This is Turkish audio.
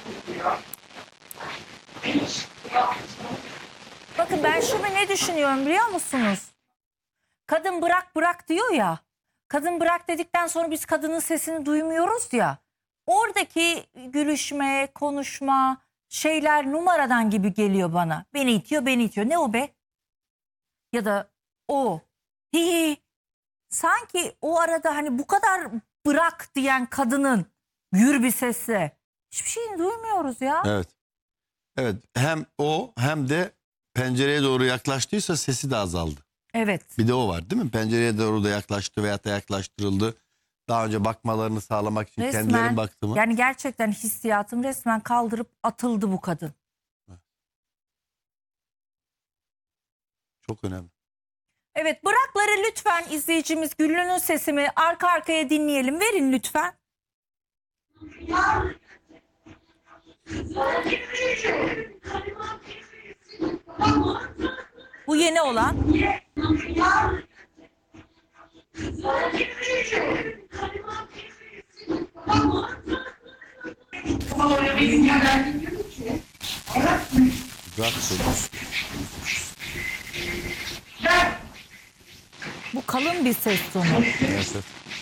Bakın ben şunu ne düşünüyorum biliyor musunuz? Kadın bırak bırak diyor ya. Kadın bırak dedikten sonra biz kadının sesini duymuyoruz ya. Oradaki gülüşme, konuşma şeyler numaradan gibi geliyor bana. Beni itiyor, beni itiyor. Ne o be? Ya da o. Hi. Sanki o arada hani bu kadar bırak diyen kadının gür bir sesle hiçbir şeyini duymuyoruz ya. Evet. Evet. Hem o hem de pencereye doğru yaklaştıysa sesi de azaldı. Evet. Bir de o var değil mi? Pencereye doğru da yaklaştı veyahut da yaklaştırıldı. Daha önce bakmalarını sağlamak için kendilerinin baktı mı? Yani gerçekten hissiyatım resmen kaldırıp atıldı bu kadın. Çok önemli. Evet, bırakları lütfen izleyicimiz Güllü'nün sesimi arka arkaya dinleyelim. Verin lütfen. Bu yeni olan. Bırak seni. Bu kalın bir ses tonu. Evet.